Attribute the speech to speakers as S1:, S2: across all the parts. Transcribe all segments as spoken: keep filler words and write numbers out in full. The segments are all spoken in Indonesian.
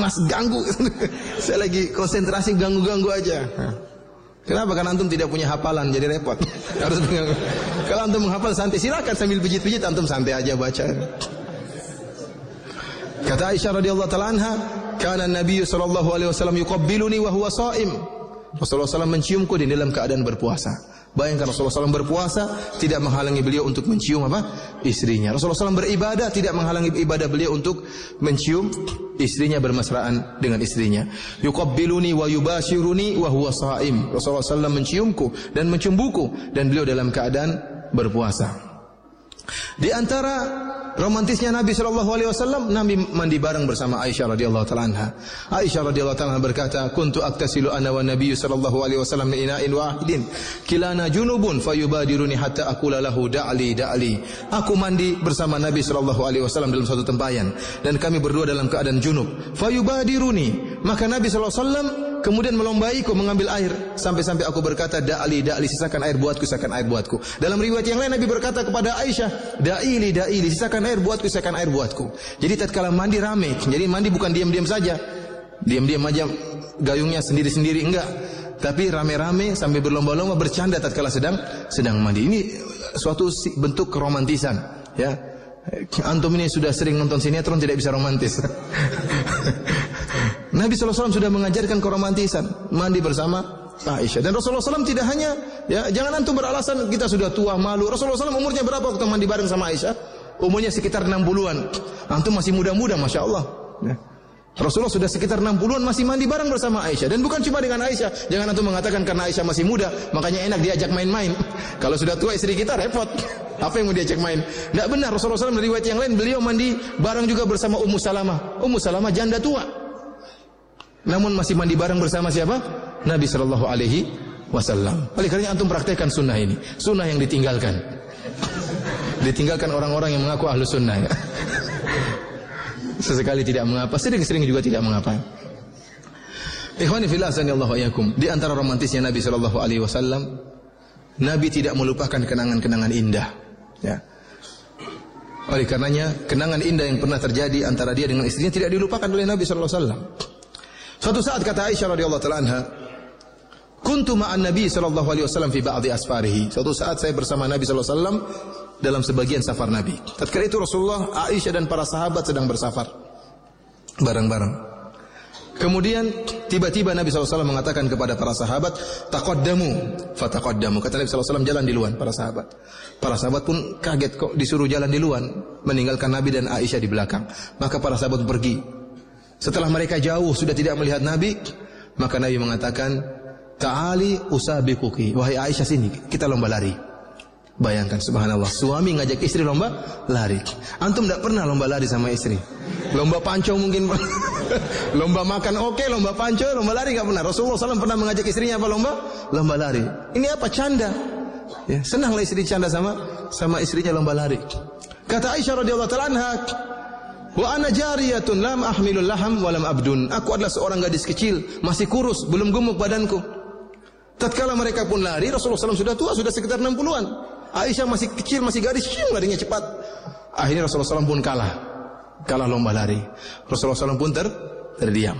S1: Mas ganggu. Saya lagi konsentrasi ganggu-ganggu aja. Kenapa? Karena antum tidak punya hafalan, jadi repot. Harus mengganggu. Kalau antum menghafal santai, silakan sambil pijit-pijit, antum santai aja baca. Kata Aisyah radhiyallahu taala anha, "Kana Nabi sallallahu alaihi wasallam yuqabbiluni wa huwa sha'im." Rasulullah sallallahu alaihi wasallam menciumku di dalam keadaan berpuasa. Bayangkan Rasulullah sallallahu alaihi wasallam berpuasa, tidak menghalangi beliau untuk mencium apa? Istrinya. Rasulullah sallallahu alaihi wasallam beribadah, tidak menghalangi ibadah beliau untuk mencium istrinya, bermesraan dengan istrinya. Yuqabbiluni wa yubashiruni wa huwa sha'im. Rasulullah sallallahu alaihi wasallam menciumku dan mencumbuku dan beliau dalam keadaan berpuasa. Di antara romantisnya Nabi sallallahu alaihi wasallam, Nabi mandi bareng bersama Aisyah radhiyallahu taala anha. Aisyah radhiyallahu taala berkata, "Kuntu aktasilu ana wa Nabi sallallahu alaihi wasallam min ina'in wahidin. Kilana junubun fayubadiruni hatta aqula lahu da'li da'li." Aku mandi bersama Nabi sallallahu alaihi wasallam dalam satu tempayan dan kami berdua dalam keadaan junub. Fayubadiruni, maka Nabi sallallahu alaihi wasallam kemudian melombaiku mengambil air sampai-sampai aku berkata, "Da'li da'li, sisakan air buatku, sisakan air buatku." Dalam riwayat yang lain Nabi berkata kepada Aisyah, "Da'ili da'ili, sisakan air buatku, sisakan air buatku." Jadi tatkala mandi rame. Jadi mandi bukan diam-diam saja. Diam-diam aja gayungnya sendiri-sendiri, enggak. Tapi rame-rame sampai berlomba-lomba bercanda tatkala sedang sedang mandi. Ini suatu bentuk keromantisan, ya. Antum ini sudah sering nonton sinetron, tidak bisa romantis. Nabi sallallahu alaihi wasallam sudah mengajarkan keromantisan, mandi bersama Aisyah. Dan Rasulullah sallallahu alaihi wasallam tidak hanya, ya, jangan antum beralasan kita sudah tua malu. Rasulullah sallallahu alaihi wasallam umurnya berapa waktu mandi bareng sama Aisyah? Umurnya sekitar enam puluhan. Antum masih muda-muda, Masya Allah, ya. Rasulullah sudah sekitar enam puluhan masih mandi bareng bersama Aisyah. Dan bukan cuma dengan Aisyah. Jangan antum mengatakan karena Aisyah masih muda makanya enak diajak main-main. Kalau sudah tua istri kita repot. Apa yang mau diajak main? Tidak benar. Rasulullah sallallahu alaihi wasallam dari riwayat yang lain beliau mandi bareng juga bersama Ummu Salamah. Ummu Salamah janda tua, namun masih mandi bareng bersama siapa? Nabi sallallahu alaihi wasallam. Oleh karena antum praktekkan sunnah ini. Sunnah yang ditinggalkan. Ditinggalkan orang-orang yang mengaku ahlu sunnah, ya. Sesekali tidak mengapa, sering-sering juga tidak mengapa. Ikhwani fillah sanallahu iyyakum. Di antara romantisnya Nabi sallallahu alaihi wasallam, Nabi tidak melupakan kenangan-kenangan indah, ya. Oleh karenanya kenangan indah yang pernah terjadi antara dia dengan istrinya tidak dilupakan oleh Nabi sallallahu alaihi wasallam. Suatu saat kata Aisyah radhiyallahu taala anha, "Kuntu ma'an Nabi sallallahu alaihi wasallam fi ba'dhi asfarihi." Suatu saat saya bersama Nabi sallallahu alaihi wasallam dalam sebagian safar Nabi. Tatkala itu Rasulullah, Aisyah dan para sahabat sedang bersafar bareng-bareng. Kemudian tiba-tiba Nabi sallallahu alaihi wasallam mengatakan kepada para sahabat, "Taqaddamu." Fataqaddamu. Kata Nabi sallallahu alaihi wasallam, jalan di luar para sahabat. Para sahabat pun kaget kok disuruh jalan di luar, meninggalkan Nabi dan Aisyah di belakang. Maka para sahabat pergi. Setelah mereka jauh sudah tidak melihat Nabi, maka Nabi mengatakan, "Ta'ali usabikuki." Wahai Aisyah, sini kita lomba lari. Bayangkan, subhanallah, suami ngajak istri lomba lari. Antum tidak pernah lomba lari sama istri? Lomba panco mungkin. Lomba makan oke, okay, lomba panco, lomba lari nggak pernah. Rasulullah sallallahu alaihi wasallam pernah mengajak istrinya apa lomba? Lomba lari. Ini apa? Canda. Ya, senanglah istri canda sama sama istrinya lomba lari. Kata Aisyah radhiyallahu taala anha, "Wa ana jariyatun lam ahmilul laham wa lam abdun." Aku adalah seorang gadis kecil, masih kurus, belum gemuk badanku. Tatkala mereka pun lari, Rasulullah sallallahu alaihi wasallam sudah tua, sudah sekitar enam puluhan. Aisyah masih kecil, masih gadis, syum, larinya cepat. Akhirnya Rasulullah sallallahu alaihi wasallam pun kalah. Kalah lomba lari. Rasulullah sallallahu alaihi wasallam pun ter, terdiam.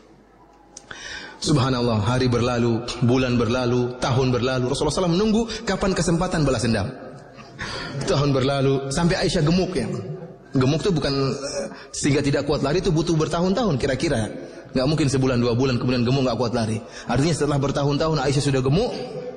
S1: Subhanallah, hari berlalu, bulan berlalu, tahun berlalu. Rasulullah sallallahu alaihi wasallam menunggu kapan kesempatan balas dendam. Tahun berlalu, sampai Aisyah gemuk, ya. Gemuk itu bukan sehingga tidak kuat lari, itu butuh bertahun-tahun kira-kira. Nggak mungkin sebulan dua bulan kemudian gemuk nggak kuat lari. Artinya setelah bertahun-tahun Aisyah sudah gemuk.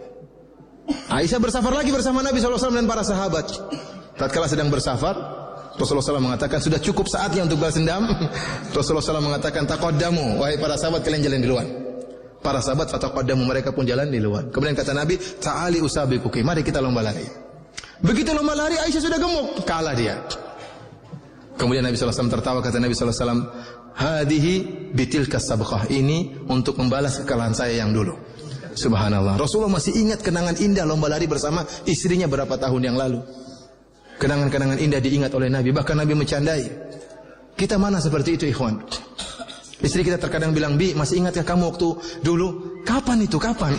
S1: Aisyah bersafar lagi bersama Nabi sallallahu alaihi wasallam dan para sahabat. Tatkala sedang bersafar, Rasulullah sallallahu alaihi wasallam mengatakan sudah cukup saatnya untuk balas dendam. Rasulullah sallallahu alaihi wasallam mengatakan, "Taqaddamu, wahai para sahabat, kalian jalan di luar." Para sahabat fataqaddamu, mereka pun jalan di luar. Kemudian kata Nabi, "Ta'ali usabikuki, mari kita lomba lari." Begitu lomba lari, Aisyah sudah gemuk, kalah dia. Kemudian Nabi sallallahu alaihi wasallam tertawa, kata Nabi sallallahu alaihi wasallam, "Hadihi bitilkas sabqah." Ini untuk membalas kekalahan saya yang dulu. Subhanallah. Rasulullah masih ingat kenangan indah lomba lari bersama istrinya berapa tahun yang lalu. Kenangan-kenangan indah diingat oleh Nabi. Bahkan Nabi mencandai. Kita mana seperti itu, ikhwan? Istri kita terkadang bilang, "Bi, masih ingatkah kamu waktu dulu?" Kapan itu? Kapan?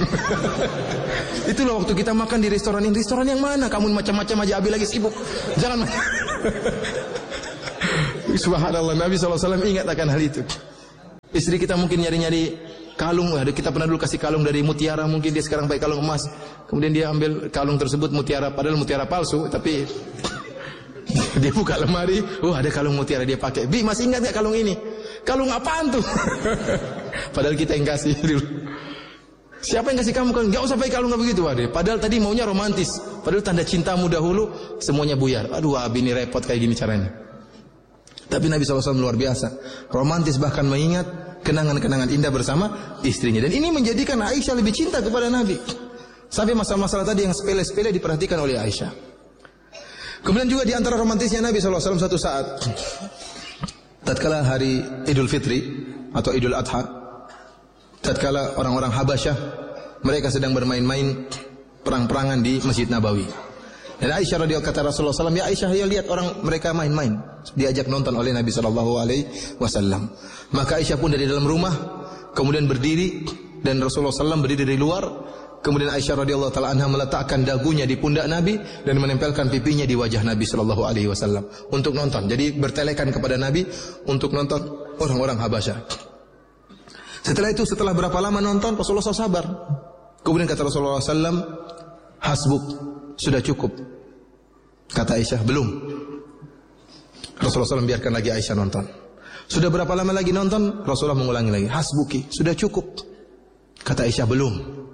S1: Itulah waktu kita makan di restoran ini. Restoran yang mana? Kamu macam-macam aja, Abi lagi sibuk. Jangan. Subhanallah, Nabi sallallahu alaihi wasallam ingat akan hal itu. Istri kita mungkin nyari-nyari kalung, ada kita pernah dulu kasih kalung dari mutiara, mungkin dia sekarang pakai kalung emas. Kemudian dia ambil kalung tersebut mutiara, padahal mutiara palsu, tapi dia buka lemari, oh ada kalung mutiara dia pakai. Bi, masih ingat enggak kalung ini? Kalung apaan tuh? Padahal kita yang kasih dulu. Siapa yang kasih kamu kalung? Enggak usah pakai kalung begitu, waduh. Padahal tadi maunya romantis. Padahal tanda cintamu dahulu semuanya buyar. Aduh, abi ini repot kayak gini caranya. Tapi Nabi shallallahu alaihi wasallam luar biasa, romantis, bahkan mengingat kenangan-kenangan indah bersama istrinya. Dan ini menjadikan Aisyah lebih cinta kepada Nabi. Sampai masalah-masalah tadi yang sepele-sepele diperhatikan oleh Aisyah. Kemudian juga di antara romantisnya Nabi shallallahu alaihi wasallam satu saat, tatkala hari Idul Fitri atau Idul Adha, tatkala orang-orang Habasyah mereka sedang bermain-main perang-perangan di Masjid Nabawi. Dan Aisyah radhiyallahu kata Rasulullah shallallahu alaihi wasallam, ya Aisyah, ya lihat orang mereka main-main, diajak nonton oleh Nabi sallallahu alaihi wasallam. Maka Aisyah pun dari dalam rumah kemudian berdiri, dan Rasulullah sallallahu alaihi wasallam berdiri dari luar. Kemudian Aisyah radhiyallahu taala anha meletakkan dagunya di pundak Nabi dan menempelkan pipinya di wajah Nabi sallallahu alaihi wasallam untuk nonton. Jadi bertelekan kepada Nabi untuk nonton orang-orang Habasyah. Setelah itu, setelah berapa lama nonton, Rasulullah shallallahu alaihi wasallam sabar. Kemudian kata Rasulullah sallallahu alaihi wasallam, hasbuk, sudah cukup. Kata Aisyah, belum. Rasulullah shallallahu alaihi wasallam biarkan lagi Aisyah nonton. Sudah berapa lama lagi nonton? Rasulullah mengulangi lagi, hasbuki, sudah cukup. Kata Aisyah, belum.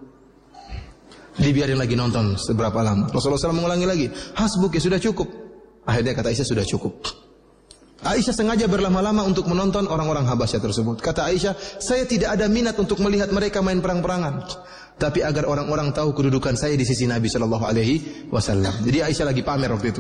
S1: Dibiarin lagi nonton seberapa lama. Rasulullah shallallahu alaihi wasallam mengulangi lagi, hasbuki, sudah cukup. Akhirnya kata Aisyah, sudah cukup. Aisyah sengaja berlama-lama untuk menonton orang-orang Habasyah tersebut. Kata Aisyah, saya tidak ada minat untuk melihat mereka main perang-perangan, tapi agar orang-orang tahu kedudukan saya di sisi Nabi sallallahu alaihi wasallam. Jadi Aisyah lagi pamer waktu itu.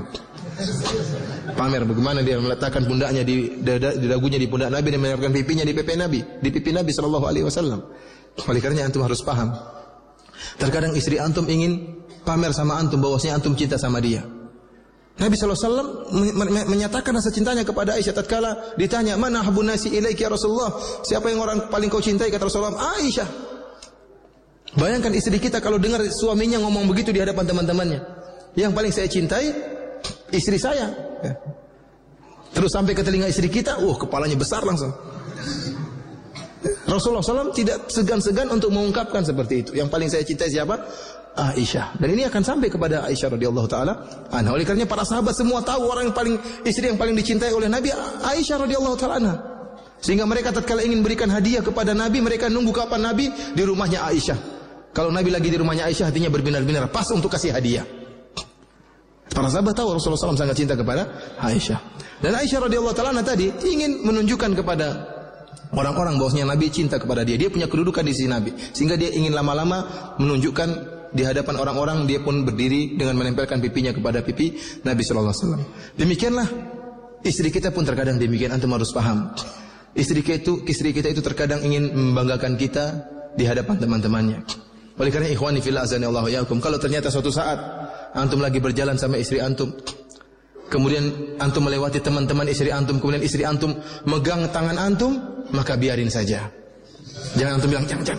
S1: Pamer bagaimana dia meletakkan pundaknya di, dada, di dagunya di pundak Nabi dan menempelkan pipinya di pipi Nabi, di pipi Nabi sallallahu alaihi wasallam. Oleh karenanya antum harus paham. Terkadang istri antum ingin pamer sama antum bahwasanya antum cinta sama dia. Nabi sallallahu alaihi wasallam menyatakan rasa cintanya kepada Aisyah tatkala ditanya, "Man ahabbun nasi ilaiki ya Rasulullah?" Siapa yang orang paling kau cintai? Kata Rasulullah, "Aisyah." Bayangkan istri kita kalau dengar suaminya ngomong begitu di hadapan teman-temannya. Yang paling saya cintai istri saya. Ya. Terus sampai ke telinga istri kita, wah kepalanya besar langsung. Rasulullah shallallahu alaihi wasallam tidak segan-segan untuk mengungkapkan seperti itu. Yang paling saya cintai siapa? Aisyah. Dan ini akan sampai kepada Aisyah radhiyallahu taala anha. Oleh karenanya para sahabat semua tahu orang yang paling istri yang paling dicintai oleh Nabi Aisyah radhiyallahu taala anha. Sehingga mereka tatkala ingin berikan hadiah kepada Nabi, mereka nunggu kapan Nabi di rumahnya Aisyah. Kalau Nabi lagi di rumahnya Aisyah, hatinya berbinar-binar, pas untuk kasih hadiah. Para sahabat tahu Rasulullah shallallahu alaihi wasallam sangat cinta kepada Aisyah. Dan Aisyah radhiyallahu taala tadi ingin menunjukkan kepada orang-orang bahwasanya Nabi cinta kepada dia. Dia punya kedudukan di sisi Nabi. Sehingga dia ingin lama-lama menunjukkan di hadapan orang-orang, dia pun berdiri dengan menempelkan pipinya kepada pipi Nabi sallallahu alaihi wasallam. Demikianlah istri kita pun terkadang demikian, antum harus paham. Istri kita itu, istri kita itu terkadang ingin membanggakan kita di hadapan teman-temannya. Oleh karena ikhwani fillah azanillahu wa iyyakum, kalau ternyata suatu saat antum lagi berjalan sama istri antum, kemudian antum melewati teman-teman istri antum, kemudian istri antum megang tangan antum, maka biarin saja. Jangan antum bilang jangan jangan.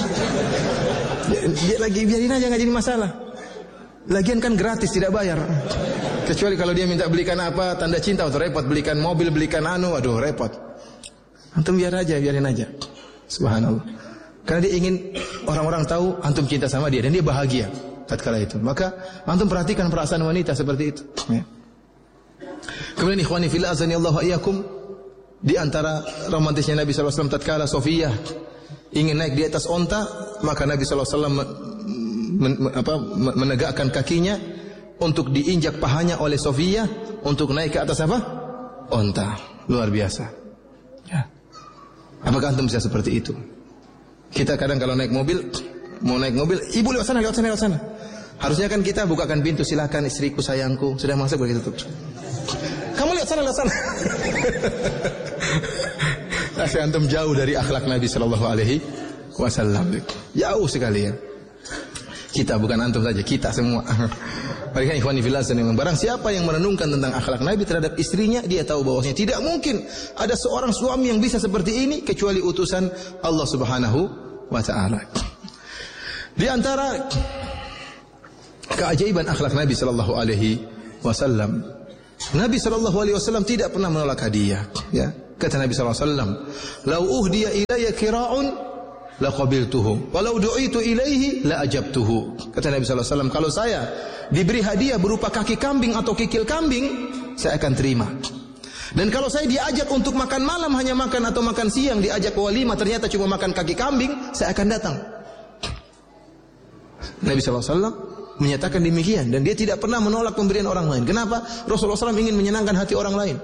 S1: Dia, dia lagi biarin aja, nggak jadi masalah. Lagian kan gratis, tidak bayar. Kecuali kalau dia minta belikan apa, tanda cinta atau repot, belikan mobil, belikan anu, aduh repot. Antum biar aja, biarin aja. Subhanallah. Karena dia ingin orang-orang tahu antum cinta sama dia dan dia bahagia tatkala itu. Maka antum perhatikan perasaan wanita seperti itu. Ya. Kemudian ikhwani fillah azanillahu wa iyyakum, di antara romantisnya Nabi sallallahu alaihi wasallam tatkala Sofiyah ingin naik di atas onta, maka Nabi sallallahu alaihi wasallam men, men, apa, menegakkan kakinya untuk diinjak pahanya oleh Sofiyah untuk naik ke atas apa? Onta. Luar biasa. Ya. Apakah antum bisa seperti itu? Kita kadang kalau naik mobil, mau naik mobil, ibu lewat sana, lewat sana, lewat sana. Harusnya kan kita bukakan pintu, silakan istriku, sayangku, sudah masuk begitu tuh. Kamu lihat sana, lihat sana. Asal antum jauh dari akhlak Nabi sallallahu alaihi wasallam. Jauh sekali ya. Kita bukan antum saja, kita semua. Mereka ikhwani fillah yang barang siapa yang merenungkan tentang akhlak Nabi terhadap istrinya, dia tahu bahwasanya tidak mungkin ada seorang suami yang bisa seperti ini kecuali utusan Allah Subhanahu wa taala. Di antara keajaiban akhlak Nabi sallallahu alaihi wasallam Nabi sallallahu alaihi wasallam tidak pernah menolak hadiah, ya. Kata Nabi sallallahu alaihi wasallam, "Lau uhdiya ilayya kira'un la qabiltuhu, wa lau du'itu ilaihi la ajabtuhu." Kata Nabi sallallahu alaihi wasallam, kalau saya diberi hadiah berupa kaki kambing atau kikil kambing, saya akan terima. Dan kalau saya diajak untuk makan malam, hanya makan atau makan siang, diajak ke walimah ternyata cuma makan kaki kambing, saya akan datang. Nabi sallallahu alaihi wasallam menyatakan demikian, dan dia tidak pernah menolak pemberian orang lain. Kenapa? Rasulullah sallallahu alaihi wasallam ingin menyenangkan hati orang lain.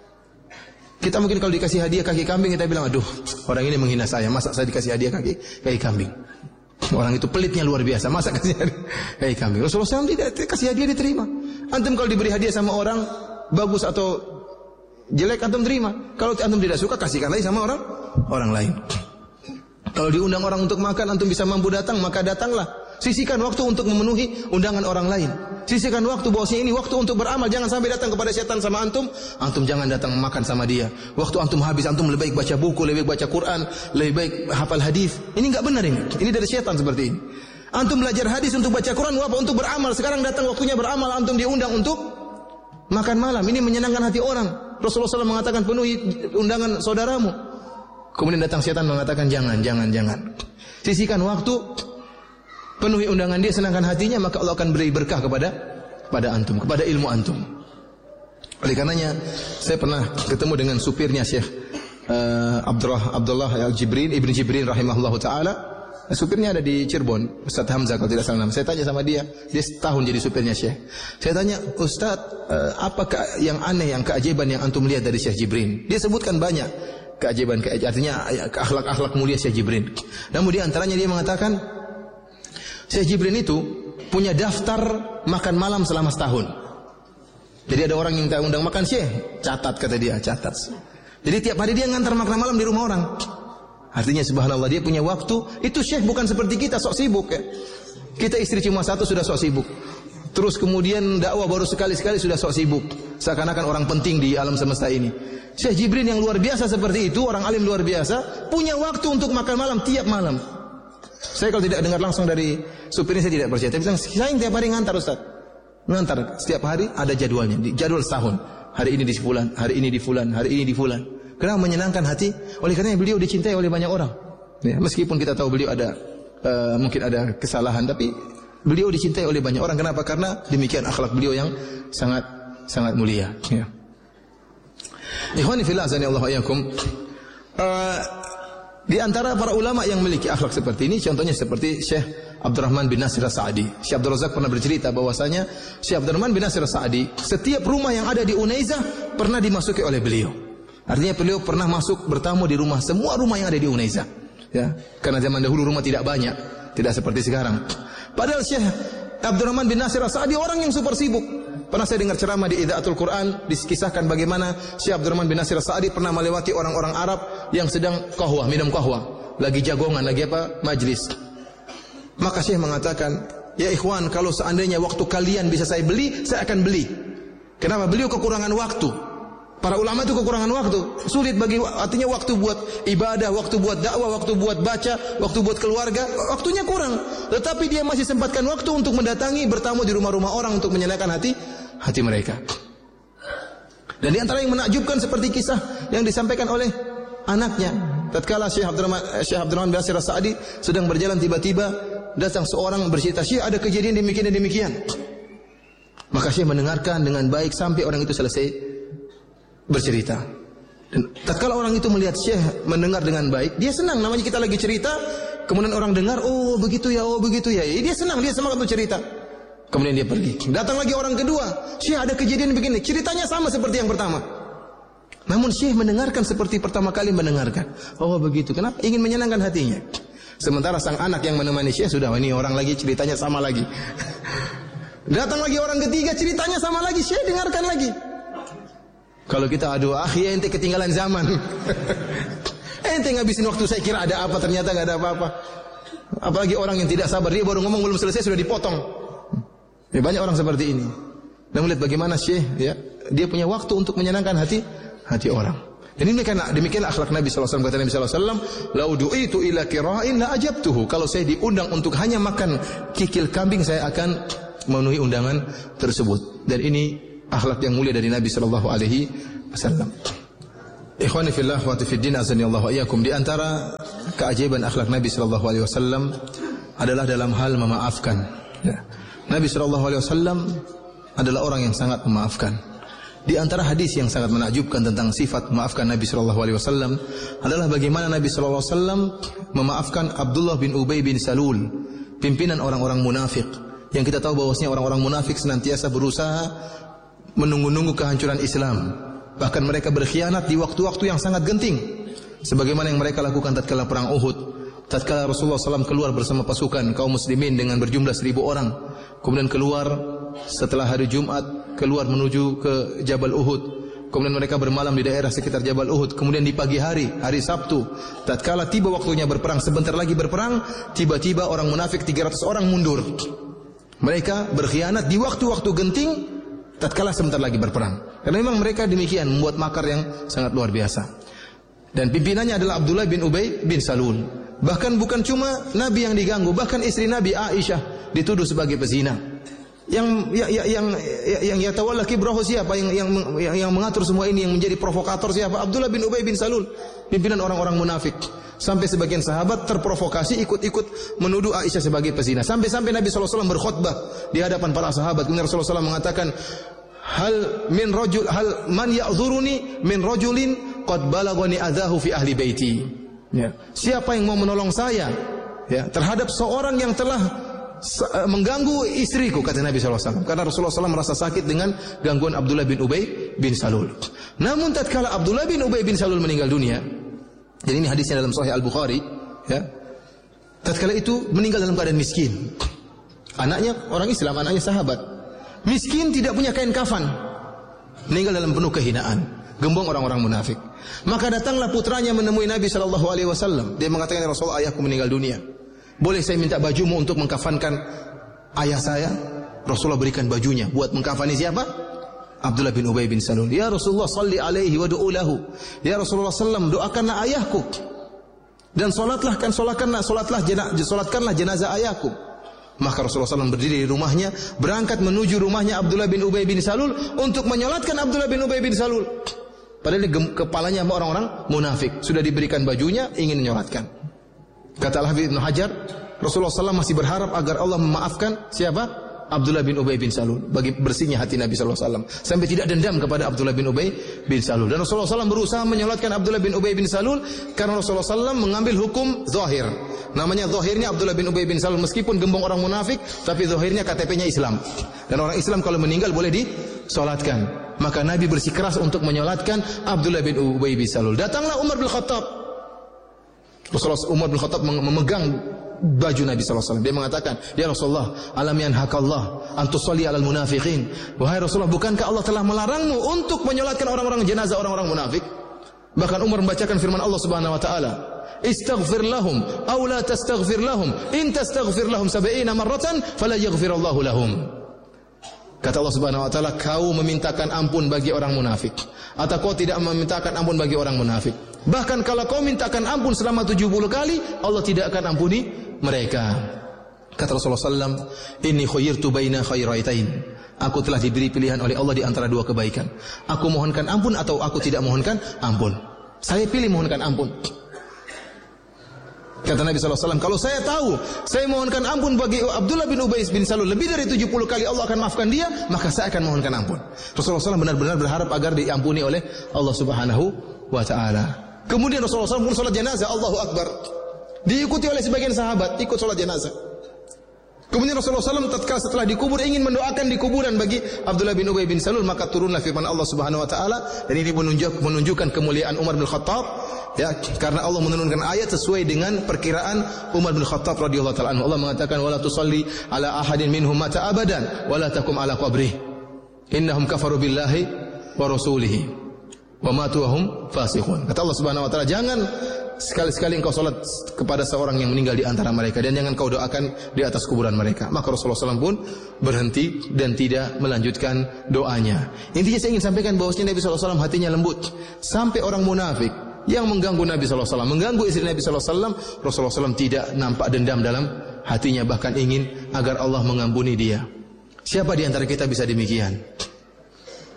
S1: Kita mungkin kalau dikasih hadiah kaki kambing, kita bilang, aduh, orang ini menghina saya, masa saya dikasih hadiah kaki kaki kambing. Orang itu pelitnya luar biasa, masa kasih hadiah kaki kambing. Rasulullah sallallahu alaihi wasallam tidak kasih hadiah, diterima. Antum kalau diberi hadiah sama orang bagus atau jelek, antum terima. Kalau antum tidak suka, kasihkan lagi sama orang orang lain. Kalau diundang orang untuk makan, antum bisa mampu datang, maka datanglah. Sisihkan waktu untuk memenuhi undangan orang lain. Sisihkan waktu, bahwasanya ini waktu untuk beramal. Jangan sampai datang kepada setan sama antum. Antum jangan datang makan sama dia. Waktu antum habis, antum lebih baik baca buku, lebih baik baca Quran, lebih baik hafal hadis. Ini enggak benar ini. Ini dari setan seperti ini. Antum belajar hadis untuk baca Quran, apa? Untuk beramal. Sekarang datang waktunya beramal, antum diundang untuk makan malam. Ini menyenangkan hati orang. Rasulullah shallallahu alaihi wasallam mengatakan, penuhi undangan saudaramu. Kemudian datang setan mengatakan, jangan, jangan, jangan. Sisihkan waktu, penuhi undangan dia, senangkan hatinya, maka Allah akan beri berkah kepada kepada antum, kepada ilmu antum. Oleh karenanya, saya pernah ketemu dengan supirnya Syekh uh, Abdullah Abdullah Al-Jibrin, Ibn Jibrin rahimahullah ta'ala. Supirnya ada di Cirebon, Ustaz Hamzah kalau tidak salah. Saya tanya sama dia, dia setahun jadi supirnya Syekh. Saya tanya, Ustaz, uh, apakah yang aneh, yang keajaiban yang antum lihat dari Syekh Jibrin? Dia sebutkan banyak keajaiban, keajaiban artinya akhlak-akhlak mulia Syekh Jibrin. Namun di antaranya dia mengatakan, Syekh Jibrin itu punya daftar makan malam selama setahun. Jadi ada orang yang minta undang makan, Syekh, catat, kata dia, catat. Jadi tiap hari dia ngantar makan malam di rumah orang. Artinya subhanallah, dia punya waktu. Itu Syekh bukan seperti kita sok sibuk, ya. Kita istri cuma satu sudah sok sibuk. Terus kemudian dakwah baru sekali-sekali sudah sok sibuk. Seakan-akan orang penting di alam semesta ini. Syekh Jibrin yang luar biasa seperti itu, orang alim luar biasa, punya waktu untuk makan malam tiap malam. Saya kalau tidak dengar langsung dari supirnya, saya tidak percaya. Tapi bilang, saya tiap hari ngantar Ustaz. Ngantar, setiap hari ada jadwalnya, jadwal setahun. Hari ini di fulan, hari ini di fulan, hari ini di fulan. Kenapa? Menyenangkan hati. Oleh karena beliau dicintai oleh banyak orang. Ya, meskipun kita tahu beliau ada uh, mungkin ada kesalahan, tapi beliau dicintai oleh banyak orang. Kenapa? Karena demikian akhlak beliau yang sangat sangat mulia. Ya. Ikhwani fillah, azanillahu wa iyyakum. Uh, Di antara para ulama yang memiliki akhlak seperti ini, contohnya seperti Syekh Abdurrahman bin Nasir As-Sa'di. Syekh Abdul Razak pernah bercerita bahwasanya Syekh Abdurrahman bin Nasir As-Sa'di, setiap rumah yang ada di Unaizah pernah dimasuki oleh beliau. Artinya beliau pernah masuk bertamu di rumah, semua rumah yang ada di Unaizah. Ya, karena zaman dahulu rumah tidak banyak, tidak seperti sekarang. Padahal Syekh Abdurrahman bin Nasir As-Sa'di orang yang super sibuk. Pernah saya dengar ceramah di Idaatul Quran, dikisahkan bagaimana Syekh Abdurrahman bin Nasir As-Sa'di pernah melewati orang-orang Arab yang sedang qahwah, minum qahwah, lagi jagongan, lagi apa? Majlis. Maka Syekh mengatakan, ya ikhwan, kalau seandainya waktu kalian bisa saya beli, saya akan beli. Kenapa? Beliau kekurangan waktu. Para ulama itu kekurangan waktu. Sulit bagi, artinya waktu buat ibadah, waktu buat dakwah, waktu buat baca, waktu buat keluarga, waktunya kurang. Tetapi dia masih sempatkan waktu untuk mendatangi, bertamu di rumah-rumah orang untuk menyenangkan hati hati mereka. Dan di antara yang menakjubkan seperti kisah yang disampaikan oleh anaknya. Tatkala Syekh Abdurrahman Syekh Abdurrahman bin Nasir As-Sa'di sedang berjalan, tiba-tiba datang seorang bercerita, Syekh, ada kejadian demikian dan demikian. Maka Syekh mendengarkan dengan baik sampai orang itu selesai bercerita. Dan tatkala orang itu melihat Syekh mendengar dengan baik, dia senang. Namanya kita lagi cerita, kemudian orang dengar, oh begitu ya, oh begitu ya. Dia senang, dia semangat untuk cerita. Kemudian dia pergi. Datang lagi orang kedua, Syekh, ada kejadian begini. Ceritanya sama seperti yang pertama. Namun Syekh mendengarkan seperti pertama kali mendengarkan. Oh begitu. Kenapa? Ingin menyenangkan hatinya. Sementara sang anak yang menemani Syekh sudah, ini orang lagi ceritanya sama lagi. Datang lagi orang ketiga, ceritanya sama lagi. Syekh dengarkan lagi. Kalau kita aduh, akhi ente ketinggalan zaman. Ente ngabisin waktu, saya kira ada apa, ternyata nggak ada apa-apa. Apalagi orang yang tidak sabar, dia baru ngomong belum selesai sudah dipotong. Ya, banyak orang seperti ini. Dan melihat bagaimana Syekh, ya, dia punya waktu untuk menyenangkan hati hati orang. Dan ini kan demikian akhlak Nabi sallallahu alaihi wasallam. Kata Nabi sallallahu alaihi wasallam, "Lau du'itu ila qira'in la ajabtuhu." Kalau saya diundang untuk hanya makan kikil kambing, saya akan memenuhi undangan tersebut. Dan ini akhlak yang mulia dari Nabi sallallahu alaihi wasallam. Ikhwani fillah wa fiddin azani Allah wa iyyakum, di antara keajaiban akhlak Nabi sallallahu alaihi wasallam adalah dalam hal memaafkan. Ya. Nabi sallallahu alaihi wasallam adalah orang yang sangat memaafkan. Di antara hadis yang sangat menakjubkan tentang sifat memaafkan Nabi sallallahu alaihi wasallam adalah bagaimana Nabi sallallahu alaihi wasallam memaafkan Abdullah bin Ubay bin Salul, pimpinan orang-orang munafik. Yang kita tahu bahwasanya orang-orang munafik senantiasa berusaha menunggu-nunggu kehancuran Islam. Bahkan mereka berkhianat di waktu-waktu yang sangat genting. Sebagaimana yang mereka lakukan tatkala perang Uhud. Tatkala Rasulullah sallallahu alaihi wasallam keluar bersama pasukan kaum muslimin dengan berjumlah seribu orang. Kemudian keluar setelah hari Jumat, keluar menuju ke Jabal Uhud. Kemudian mereka bermalam di daerah sekitar Jabal Uhud. Kemudian di pagi hari, hari Sabtu, tatkala tiba waktunya berperang, sebentar lagi berperang, tiba-tiba orang munafik tiga ratus orang mundur. Mereka berkhianat di waktu-waktu genting, tatkala sebentar lagi berperang. Karena memang mereka demikian, membuat makar yang sangat luar biasa. Dan pimpinannya adalah Abdullah bin Ubay bin Salul. Bahkan bukan cuma Nabi yang diganggu, bahkan istri Nabi Aisyah dituduh sebagai pezina. Yang yang yang yang yatawalla kibrahu siapa? Yang yang yang, yang mengatur semua ini, yang menjadi provokator siapa? Abdullah bin Ubay bin Salul, pimpinan orang-orang munafik. Sampai sebagian sahabat terprovokasi ikut-ikut menuduh Aisyah sebagai pezina. Sampai-sampai Nabi sallallahu alaihi wasallam berkhutbah di hadapan para sahabat. Kemudian Rasulullah sallallahu alaihi wasallam mengatakan, hal min rajul hal man ya'dzuruni min rajulin qad balaghani adzahu fi ahli baiti. Ya. Siapa yang mau menolong saya, ya, terhadap seorang yang telah mengganggu istriku, kata Nabi sallallahu alaihi wasallam. Karena Rasulullah sallallahu alaihi wasallam merasa sakit dengan gangguan Abdullah bin Ubay bin Salul. Namun tatkala Abdullah bin Ubay bin Salul meninggal dunia, jadi ini hadisnya dalam Sahih Al-Bukhari, ya. Tatkala itu meninggal dalam keadaan miskin. Anaknya orang Islam, anaknya sahabat. Miskin, tidak punya kain kafan. Meninggal dalam penuh kehinaan, gembong orang-orang munafik. Maka datanglah putranya menemui Nabi sallallahu alaihi wasallam. Dia mengatakan, "Ya Rasulullah, ayahku meninggal dunia. Boleh saya minta bajumu untuk mengkafankan ayah saya?" Rasulullah berikan bajunya buat mengkafani siapa? Abdullah bin Ubay bin Salul. "Ya Rasulullah, salli alaihi wa du'u lahu." Ya Rasulullah sallam, doakanlah ayahku. Dan salatlah kan salatkanlah salatlah jenazah salatkanlah jenazah ayahku. Maka Rasulullah sallallahu alaihi wasallam berdiri di rumahnya, berangkat menuju rumahnya Abdullah bin Ubay bin Salul untuk menyolatkan Abdullah bin Ubay bin Salul. Padahal di kepalanya orang-orang munafik, sudah diberikan bajunya, ingin menyolatkan. Kata Al-Hafidz Ibnu Hajar, Rasulullah sallallahu alaihi wasallam masih berharap agar Allah memaafkan siapa? Abdullah bin Ubay bin Salul, bagi bersihnya hati Nabi sallallahu alaihi wasallam, sampai tidak dendam kepada Abdullah bin Ubay bin Salul. Dan Rasulullah sallallahu alaihi wasallam berusaha menyolatkan Abdullah bin Ubay bin Salul karena Rasulullah sallallahu alaihi wasallam mengambil hukum zahir. Namanya zahirnya Abdullah bin Ubay bin Salul, meskipun gembong orang munafik, tapi zahirnya K T P-nya Islam. Dan orang Islam kalau meninggal boleh disolatkan. Maka Nabi bersikeras untuk menyolatkan Abdullah bin Ubay bin Salul. Datanglah Umar bin Khattab. Rasulullah Umar bin Khattab memegang baju Nabi sallallahu alaihi wasallam. Dia mengatakan, "Ya Rasulullah, alam yanhakallah an tusalli alal munafiqin." Wahai Rasulullah, bukankah Allah telah melarangmu untuk menyolatkan orang-orang jenazah orang-orang munafik? Bahkan Umar membacakan firman Allah Subhanahu wa taala, "Istaghfir lahum aw la tastaghfir lahum, in tastaghfir lahum sab'ina marratan fala yaghfirallahu lahum." Kata Allah Subhanahu wa taala, kau memintakan ampun bagi orang munafik atau kau tidak memintakan ampun bagi orang munafik. Bahkan kalau kau mintakan ampun selama tujuh puluh kali, Allah tidak akan ampuni mereka. Kata Rasulullah sallallahu alaihi wasallam, "Inni khuyyirtu baina khairaitain." Aku telah diberi pilihan oleh Allah di antara dua kebaikan. Aku mohonkan ampun atau aku tidak mohonkan ampun. Saya pilih mohonkan ampun. Kata Nabi sallallahu alaihi wasallam, kalau saya tahu saya mohonkan ampun bagi Abdullah bin Ubay bin Salul lebih dari tujuh puluh kali Allah akan maafkan dia, maka saya akan mohonkan ampun. Rasulullah sallallahu alaihi wasallam benar-benar berharap agar diampuni oleh Allah Subhanahu wa taala. Kemudian Rasulullah sallallahu alaihi wasallam pun salat jenazah, Allahu Akbar. Diikuti oleh sebagian sahabat, ikut salat jenazah. Kemudian Rasulullah sallallahu alaihi wasallam tatkala setelah dikubur ingin mendoakan di kuburan bagi Abdullah bin Ubay bin Salul, maka turunlah firman Allah Subhanahu wa taala, dan ini menunjuk, menunjukkan kemuliaan Umar bin Khattab, ya, karena Allah menurunkan ayat sesuai dengan perkiraan Umar bin Khattab radhiyallahu taala anhu. Allah mengatakan, "Wala tusalli ala ahadin minhum mata abadan wala takum ala qabrih innahum kafaru billahi wa rasulihi wa matu wa hum fasiqun." Kata Allah Subhanahu wa taala, jangan sekali-sekali engkau salat kepada seorang yang meninggal di antara mereka, dan jangan kau doakan di atas kuburan mereka. Maka Rasulullah sallallahu alaihi wasallam pun berhenti dan tidak melanjutkan doanya. Intinya saya ingin sampaikan bahwasanya Nabi sallallahu alaihi wasallam hatinya lembut. Sampai orang munafik yang mengganggu Nabi sallallahu alaihi wasallam, mengganggu istri Nabi sallallahu alaihi wasallam, Rasulullah sallallahu alaihi wasallam tidak nampak dendam dalam hatinya, bahkan ingin agar Allah mengampuni dia. Siapa di antara kita bisa demikian?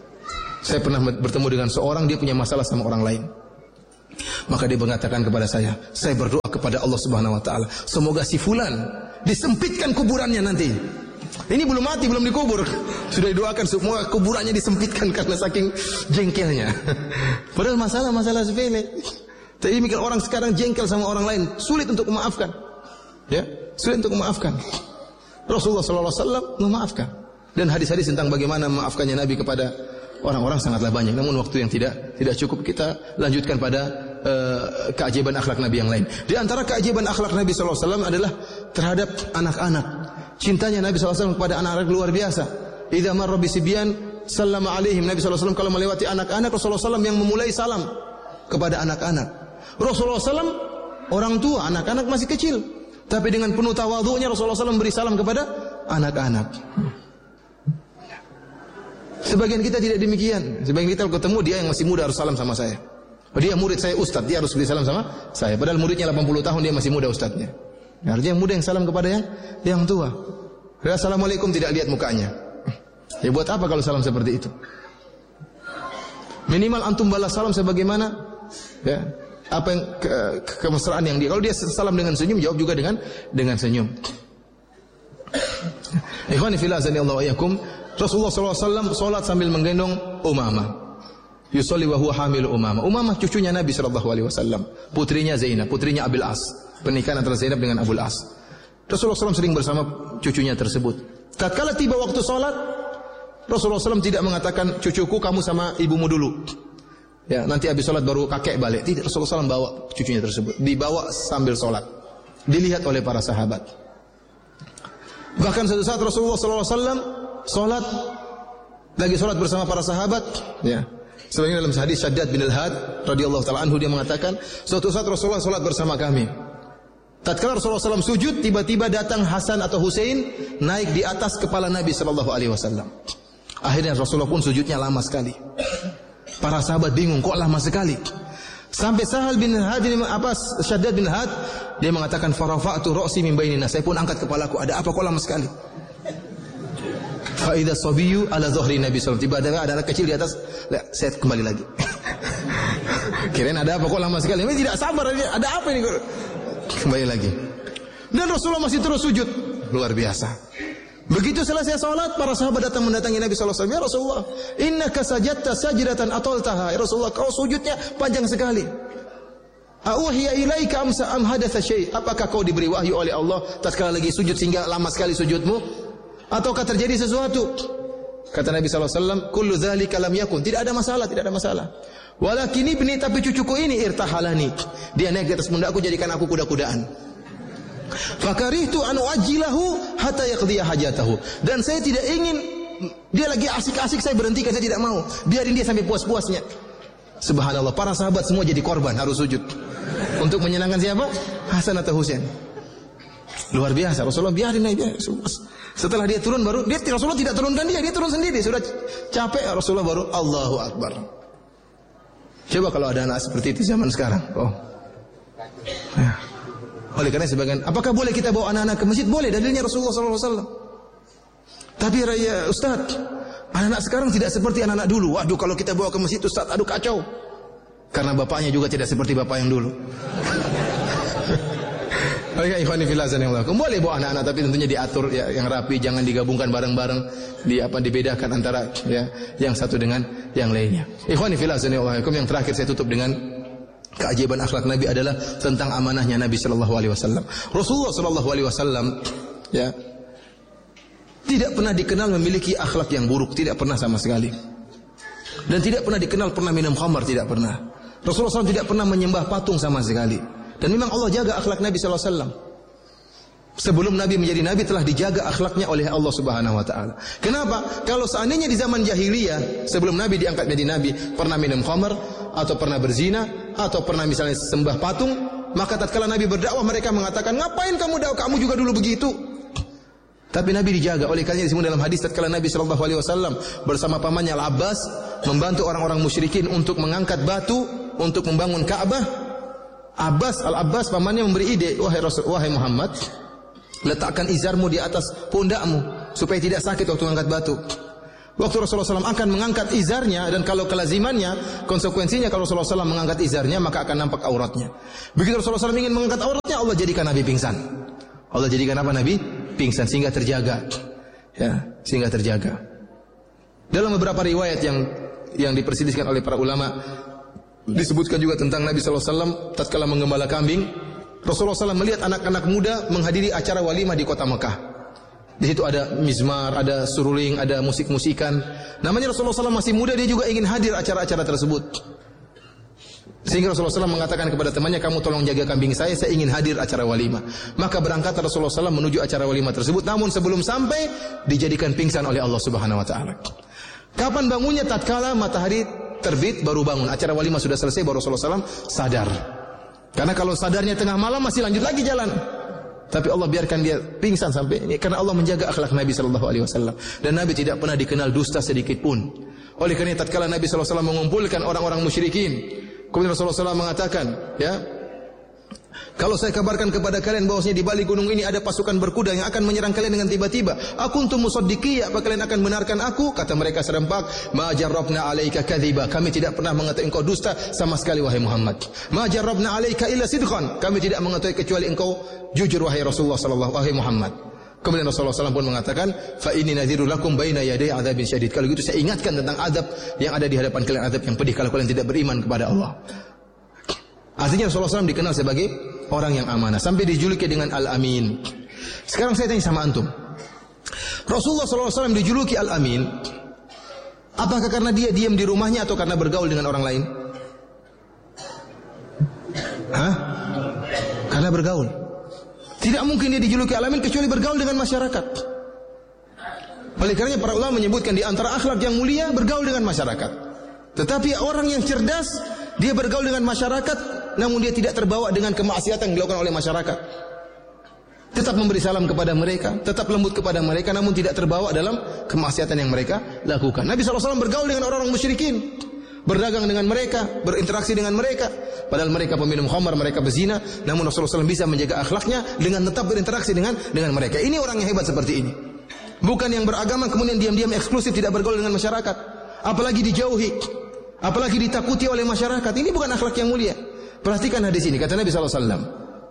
S1: Saya pernah bertemu dengan seorang, dia punya masalah sama orang lain. Maka dia mengatakan kepada saya, saya berdoa kepada Allah Subhanahu wa taala, semoga si fulan disempitkan kuburannya nanti. Ini belum mati, belum dikubur. Sudah didoakan semua kuburannya disempitkan karena saking jengkelnya. Padahal masalah-masalah sepele. Tapi mikir orang sekarang jengkel sama orang lain, sulit untuk memaafkan. Ya, sulit untuk memaafkan. Rasulullah sallallahu alaihi wasallam memaafkan. Dan hadis-hadis tentang bagaimana memaafkannya Nabi kepada orang-orang sangatlah banyak. Namun waktu yang tidak tidak cukup, kita lanjutkan pada uh, keajaiban akhlak Nabi yang lain. Di antara keajaiban akhlak Nabi sallallahu alaihi wasallam adalah terhadap anak-anak. Cintanya Nabi sallallahu alaihi wasallam kepada anak-anak luar biasa. Idza marra bisibyan sallama alaihim. Nabi sallallahu alaihi wasallam kalau melewati anak-anak, Rasulullah sallallahu alaihi wasallam yang memulai salam kepada anak-anak. Rasulullah sallallahu alaihi wasallam orang tua, anak-anak masih kecil, tapi dengan penuh tawadhu'nya Rasulullah sallallahu alaihi wasallam beri salam kepada anak-anak. Sebagian kita tidak demikian. Sebagian kita ketemu dia yang masih muda harus salam sama saya. Dia murid saya ustaz, dia harus beri salam sama saya. Padahal muridnya delapan puluh tahun, dia masih muda ustaznya. Artinya yang muda yang salam kepada yang yang tua. Assalamualaikum tidak lihat mukanya. Ya buat apa kalau salam seperti itu? Minimal antum balas salam sebagaimana ya, apa yang ke, ke, kemesraan yang dia. Kalau dia salam dengan senyum, jawab juga dengan dengan senyum. Ikhwani fillah azanillahu wa iyyakum. Rasulullah sallallahu alaihi wasallam salat sambil menggendong Umamah. Yusolli wa huwa hamilu Umamah. Umamah cucunya Nabi sallallahu alaihi wasallam, putrinya Zainab, putrinya Abil As. Pernikahan antara Zainab dengan Abul As. Rasulullah sallallahu alaihi wasallam sering bersama cucunya tersebut. Tatkala tiba waktu salat, Rasulullah sallallahu alaihi wasallam tidak mengatakan, cucuku kamu sama ibumu dulu. Ya, nanti habis salat baru kakek balik. Tidak, Rasulullah sallallahu alaihi wasallam bawa cucunya tersebut, dibawa sambil salat. Dilihat oleh para sahabat. Bahkan suatu saat Rasulullah sallallahu alaihi wasallam salat, lagi salat bersama para sahabat, ya. Sebagaimana dalam hadis Syaddad bin Al-Had radhiyallahu taala anhu, dia mengatakan, suatu saat Rasulullah salat bersama kami. Tatkala Rasulullah sallallahu alaihi wasallam sujud, tiba-tiba datang Hasan atau Husain naik di atas kepala Nabi sallallahu alaihi wasallam. Akhirnya Rasulullah pun sujudnya lama sekali. Para sahabat bingung, kok lama sekali? Sampai Sahal bin Had apa Syaddad bin Had, dia mengatakan farafa'tu ra'si min bainina. Saya pun angkat kepalaku, ada apa kok lama sekali? Fa idza sabiyyu ala dhahri Nabi sallallahu alaihi wasallam. Tiba-tiba ada anak kecil di atas. Lihat, saya kembali lagi. Kirain ada apa kok lama sekali? Ini tidak sabar, ada apa ini? Kembali lagi. Dan Rasulullah masih terus sujud. Luar biasa. Begitu selesai salat, para sahabat datang mendatangi Nabi sallallahu alaihi wasallam. Ya Rasulullah, innaka sajadta sajdatan ataltaha. Ya Rasulullah, kau sujudnya panjang sekali. Auhiya ilaika am am hadatsa syai'? Apakah kau diberi wahyu oleh Allah tatkala lagi sujud sehingga lama sekali sujudmu? Ataukah terjadi sesuatu? Kata Nabi sallallahu alaihi wasallam, kullu dzalika lam yakun. Tidak ada masalah, tidak ada masalah. Walakin ibni, tapi cucuku ini irtahalani. Dia naik di atas pundakku, jadikan aku kuda-kudaan. Fakarihtu an uajjilahu hatta yaqdiya hajatahu. Dan saya tidak ingin dia lagi asik-asik saya berhentikan, saya tidak mau. Biarin dia sampai puas-puasnya. Subhanallah, para sahabat semua jadi korban, harus sujud. Untuk menyenangkan siapa? Hasan atau Husain. Luar biasa. Rasulullah biarin aja. Setelah dia turun baru dia Rasulullah tidak turunkan dia, dia turun sendiri. Sudah capek Rasulullah baru Allahu Akbar. Coba kalau ada anak seperti itu zaman sekarang. Oh. Ya. Oleh karena sebagian, apakah boleh kita bawa anak-anak ke masjid? Boleh, dalilnya Rasulullah sallallahu alaihi wasallam. Tapi ya Ustaz, anak-anak sekarang tidak seperti anak-anak dulu. Waduh, kalau kita bawa ke masjid Ustaz, aduh kacau. Karena bapaknya juga tidak seperti bapak yang dulu. Oke, ikhwani fillah azanillahu. Boleh bawa anak-anak, tapi tentunya diatur ya, yang rapi, jangan digabungkan bareng-bareng, di apa dibedakan antara ya yang satu dengan yang lainnya. Ikhwani fillah azanillahu. Yang terakhir saya tutup dengan keajaiban akhlak Nabi adalah tentang amanahnya Nabi sallallahu alaihi wasallam. Rasulullah sallallahu alaihi wasallam ya tidak pernah dikenal memiliki akhlak yang buruk, tidak pernah sama sekali. Dan tidak pernah dikenal pernah minum khamar, tidak pernah. Rasulullah sallallahu alaihi wasallam tidak pernah menyembah patung sama sekali. Dan memang Allah jaga akhlak Nabi sallallahu alaihi wasallam. Sebelum Nabi menjadi Nabi telah dijaga akhlaknya oleh Allah Subhanahu wa taala. Kenapa? Kalau seandainya di zaman jahiliyah sebelum Nabi diangkat menjadi Nabi pernah minum khamar atau pernah berzina atau pernah misalnya sembah patung, maka tatkala Nabi berdakwah mereka mengatakan, "Ngapain kamu dakwah? Kamu juga dulu begitu." Tapi Nabi dijaga. Oleh karena disebut dalam hadis tatkala Nabi sallallahu alaihi wasallam bersama pamannya Al-Abbas membantu orang-orang musyrikin untuk mengangkat batu untuk membangun Ka'bah, Abbas Al-Abbas pamannya memberi ide, "Wahai Rasul, wahai Muhammad, letakkan izarmu di atas pundakmu supaya tidak sakit waktu mengangkat batu." Waktu Rasulullah shallallahu alaihi wasallam akan mengangkat izarnya, dan kalau kelazimannya, konsekuensinya kalau Rasulullah shallallahu alaihi wasallam mengangkat izarnya, maka akan nampak auratnya. Begitu Rasulullah shallallahu alaihi wasallam ingin mengangkat auratnya, Allah jadikan Nabi pingsan. Allah jadikan apa Nabi? Pingsan, sehingga terjaga. Ya, sehingga terjaga. Dalam beberapa riwayat yang yang diperselisihkan oleh para ulama, disebutkan juga tentang Nabi shallallahu alaihi wasallam tatkala menggembala kambing, Rasulullah shallallahu alaihi wasallam melihat anak-anak muda menghadiri acara walimah di kota Mekah. Di situ ada mizmar, ada suruling, ada musik-musikan. Namanya Rasulullah shallallahu alaihi wasallam masih muda, dia juga ingin hadir acara-acara tersebut. Sehingga Rasulullah shallallahu alaihi wasallam mengatakan kepada temannya, kamu tolong jaga kambing saya, saya ingin hadir acara walimah. Maka berangkat Rasulullah shallallahu alaihi wasallam menuju acara walimah tersebut. Namun sebelum sampai, dijadikan pingsan oleh Allah Subhanahu Wa Taala. Kapan bangunnya? Tatkala matahari terbit baru bangun. Acara walimah sudah selesai, baru Rasulullah shallallahu alaihi wasallam sadar. Karena kalau sadarnya tengah malam masih lanjut lagi jalan. Tapi Allah biarkan dia pingsan sampai ini karena Allah menjaga akhlak Nabi sallallahu alaihi wasallam, dan Nabi tidak pernah dikenal dusta sedikit pun. Oleh karena tatkala Nabi sallallahu alaihi wasallam mengumpulkan orang-orang musyrikin, kemudian Rasulullah sallallahu alaihi wasallam mengatakan, ya, kalau saya kabarkan kepada kalian bahwasanya di balik gunung ini ada pasukan berkuda yang akan menyerang kalian dengan tiba-tiba, akuntum musaddiqiyya, apa kalian akan benarkan aku? Kata mereka serempak, ma jarrabna alaika kadhiba, kami tidak pernah mengetahui engkau dusta sama sekali wahai Muhammad. Ma jarrabna alaika illa sidqan, kami tidak mengetahui kecuali engkau jujur wahai Rasulullah sallallahu alaihi Muhammad. Kemudian Rasulullah sallallahu alaihi wasallam pun mengatakan, fa inni nadhiru lakum baina yaday adzabin syadid. Kalau gitu saya ingatkan tentang azab yang ada di hadapan kalian, azab yang pedih kalau kalian tidak beriman kepada Allah. Artinya Rasulullah sallallahu alaihi wasallam dikenal sebagai orang yang amanah, sampai dijuluki dengan Al-Amin. Sekarang saya tanya sama antum, Rasulullah sallallahu alaihi wasallam dijuluki Al-Amin, apakah karena dia diam di rumahnya atau karena bergaul dengan orang lain? Hah? Karena bergaul. Tidak mungkin dia dijuluki Al-Amin kecuali bergaul dengan masyarakat. Oleh karenanya para ulama menyebutkan di antara akhlak yang mulia bergaul dengan masyarakat. Tetapi orang yang cerdas, dia bergaul dengan masyarakat, namun dia tidak terbawa dengan kemaksiatan yang dilakukan oleh masyarakat. Tetap memberi salam kepada mereka, tetap lembut kepada mereka, namun tidak terbawa dalam kemaksiatan yang mereka lakukan. Nabi sallallahu alaihi wasallam bergaul dengan orang-orang musyrikin, berdagang dengan mereka, berinteraksi dengan mereka. Padahal mereka peminum khamar, mereka berzina, namun Rasulullah sallallahu alaihi wasallam bisa menjaga akhlaknya dengan tetap berinteraksi dengan dengan mereka. Ini orang yang hebat seperti ini. Bukan yang beragama kemudian diam-diam eksklusif tidak bergaul dengan masyarakat, apalagi dijauhi, apalagi ditakuti oleh masyarakat. Ini bukan akhlak yang mulia. Perhatikan hadis ini, kata Nabi sallallahu alaihi wasallam,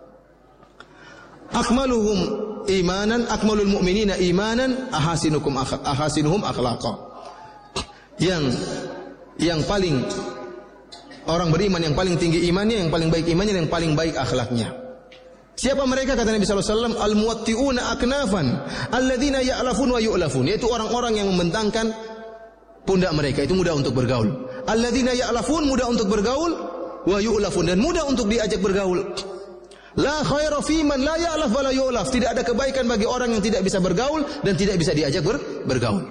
S1: akmaluhum imanan, akmalul mu'minina imanan, ahasinukum akhlaq, ahasinuhum akhlaqa. Yang yang paling orang beriman yang paling tinggi imannya, yang paling baik imannya, yang paling baik akhlaknya. Siapa mereka? Kata Nabi sallallahu alaihi wasallam, al-muwatti'una aknafan alladzina ya'lafun wa yu'lafun, yaitu orang-orang yang membentangkan pundak mereka, itu mudah untuk bergaul. Alladzina ya'lafun, mudah untuk bergaul, wa yu'lafun, dan mudah untuk diajak bergaul. La khaira fi man la ya'laf wa la yu'laf, tidak ada kebaikan bagi orang yang tidak bisa bergaul dan tidak bisa diajak ber, bergaul.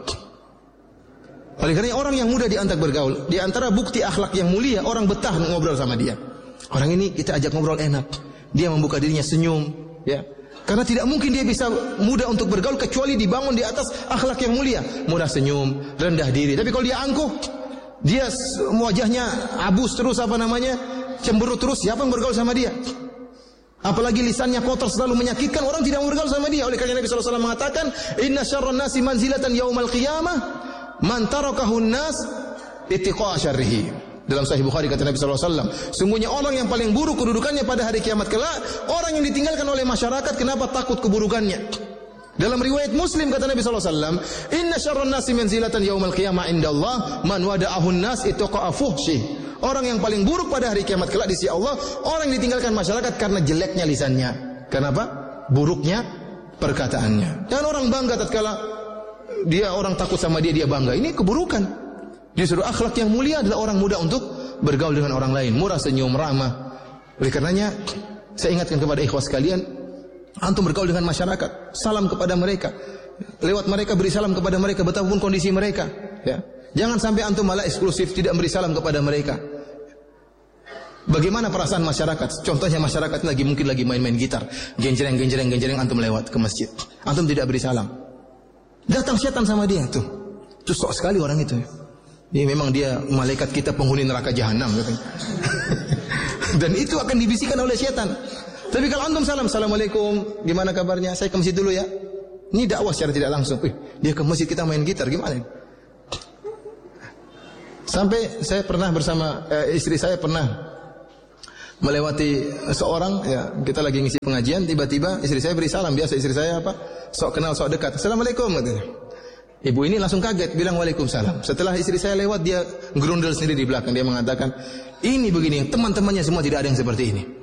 S1: Oleh karena orang yang mudah diantar bergaul, di antara bukti akhlak yang mulia, orang betah ngobrol sama dia. Orang ini kita ajak ngobrol enak, dia membuka dirinya senyum, ya. Karena tidak mungkin dia bisa mudah untuk bergaul kecuali dibangun di atas akhlak yang mulia, mudah senyum, rendah diri. Tapi kalau dia angkuh, dia wajahnya abus terus, apa namanya, cemberut terus, siapa yang bergaul sama dia? Apalagi lisannya kotor selalu menyakitkan, orang tidak mau bergaul sama dia. Oleh karena Nabi sallallahu alaihi wasallam mengatakan, inna syarran nasi manzilatan yaumal qiyamah man tarakahun nas ittiqa syarrihi. Dalam Sahih Bukhari kata Nabi sallallahu alaihi wasallam, sungguhnya orang yang paling buruk kedudukannya pada hari kiamat kelak, orang yang ditinggalkan oleh masyarakat kenapa takut keburukannya. Dalam riwayat Muslim kata Nabi sallallahu alaihi wasallam, inna syarran nasi manzilatan yaumal qiyamah indallah man wada'ahun nas ittiqa fuhsyih. Orang yang paling buruk pada hari kiamat kelak di sisi Allah, orang yang ditinggalkan masyarakat karena jeleknya lisannya. Kenapa? Buruknya perkataannya. Dan orang bangga tatkala dia orang takut sama dia, dia bangga. Ini keburukan. Justru akhlak yang mulia adalah orang mudah untuk bergaul dengan orang lain, murah senyum, ramah. Oleh karenanya saya ingatkan kepada ikhwas sekalian, antum bergaul dengan masyarakat, salam kepada mereka. Lewat mereka beri salam kepada mereka betapapun kondisi mereka, ya. Jangan sampai antum malah eksklusif tidak beri salam kepada mereka. Bagaimana perasaan masyarakat? Contohnya masyarakat lagi mungkin lagi main-main gitar, genjreng genjreng genjreng, antum lewat ke masjid, antum tidak beri salam. Datang setan sama dia tuh. Tuh sok sekali orang itu. Ini memang dia malaikat kita penghuni neraka jahanam katanya. Dan itu akan dibisikkan oleh setan. Tapi kalau antum salam, assalamualaikum, gimana kabarnya? Saya ke masjid dulu ya. Ini dakwah secara tidak langsung. Eh, dia ke masjid kita main gitar, gimana? Sampai saya pernah bersama eh, istri saya pernah melewati seorang, ya kita lagi ngisi pengajian, tiba-tiba istri saya beri salam. Biasa istri saya apa? Sok kenal, sok dekat. Assalamualaikum katanya. Ibu ini langsung kaget, bilang waalaikumsalam. Setelah istri saya lewat, dia gerundel sendiri di belakang. Dia mengatakan, ini begini, teman-temannya semua tidak ada yang seperti ini.